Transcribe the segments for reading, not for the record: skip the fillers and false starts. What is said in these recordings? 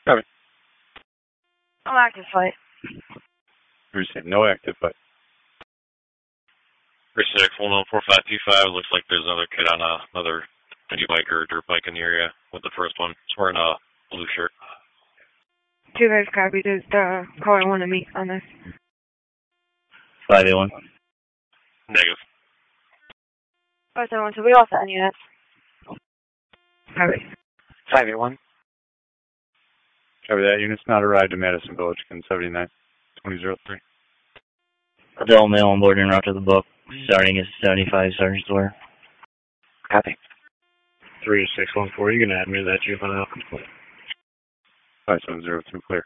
Copy. No active fight. Receive no active fight. 36, 114525. Looks like there's another kid on another mini bike or dirt bike in the area with the first one. He's wearing a blue shirt. 2 guys copied. Does the caller want to meet on this? 581. Negative. 571. So we all set in units. Copy. 581. Copy that. Unit's not arrived in Madison Village. Can 79-2003. Adult male on board and route to the book. Starting at 75 Sergeant Square. Copy. 3614, you can add me to that juvenile. 5702 clear.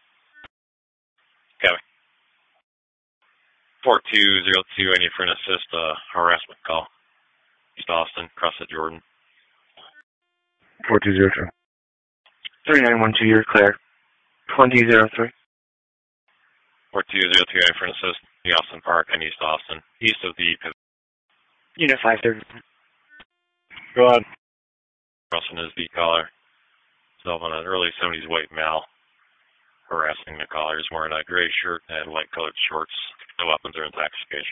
Copy. 4202, I need for an assist harassment call. East Austin, cross at Jordan. 4202. 3912, you're clear. 2003. 4202, I need for an assist. The Austin Park and East Austin, east of the Unit 530. Go on. Crossing is the caller. Self on an early 70s white male. Harassing the caller. He's wearing a gray shirt and light colored shorts. No weapons or intoxication.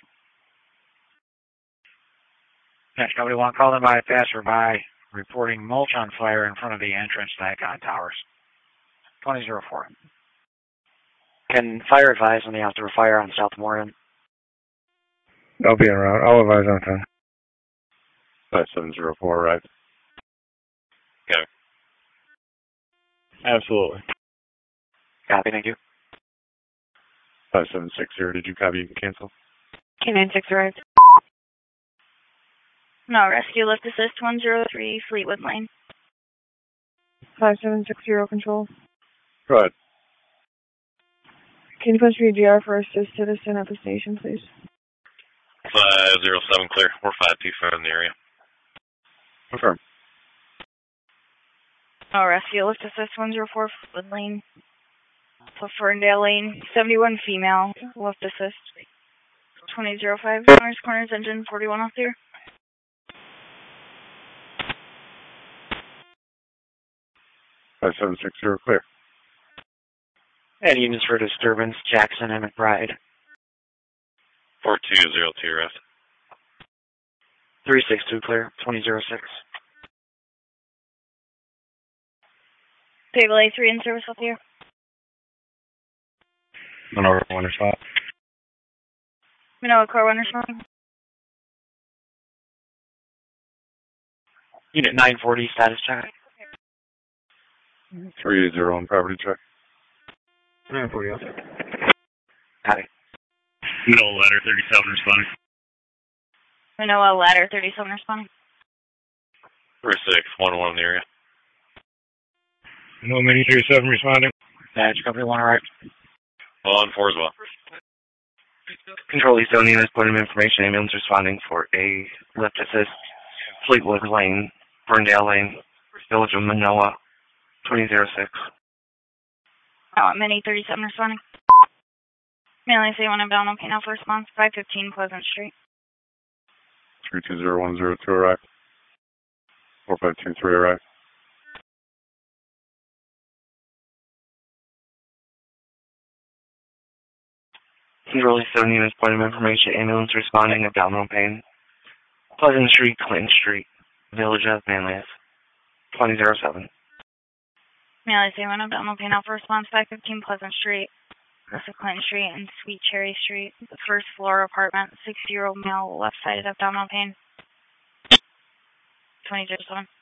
Next, nobody want to call in by a passerby reporting mulch on fire in front of the entrance to Icon Towers. 2004. Can fire advise on the outdoor fire on South Moran? I'll be en route. I'll advise on time. 5704 arrived. Okay. Absolutely. Copy, thank you. 5760, did you copy? You can cancel. K96 arrived. No, rescue lift assist 103 Fleetwood Lane. 5760 control. Go ahead. Can you punch me a GR for assist citizen at the station, please? 507 clear. We're 525 in the area. Confirm. No, rescue lift assist 104 Fleetwood Lane. Ferndale Lane, 71 female, lift assist. 2005, corners, engine 41 off there. Five 760 clear. And units for disturbance, Jackson and McBride. 4202 rest. 362 clear, 2006. Table A3 in service up here. Maneuver 1 respond. Manoa Core 1 responding. Unit 940, status check. 380 on property check. 940. Copy. No ladder 37 responding. Manoa ladder 37 responding. 3611 in the area. No mini 37 responding. Badge company 1 arrived. On 4 as well. Control East Zone units, point of information, ambulance responding for a lift assist. Fleetwood Lane, Ferndale Lane, Village of Manoa, 2006. Oh, Mini 37 responding. Mainly say one abdominal pain alpha response, 515 Pleasant Street. 320102 arrived. 4523 arrived. Control East Zone units, point of information, ambulance responding, abdominal pain. Pleasant Street, Clinton Street, Village of Manlius, 2007. Mainly say one abdominal pain alpha response, 515 Pleasant Street. Also Clinton Street and Sweet Cherry Street. The first floor apartment, 60-year-old male, left-sided abdominal pain. 2007.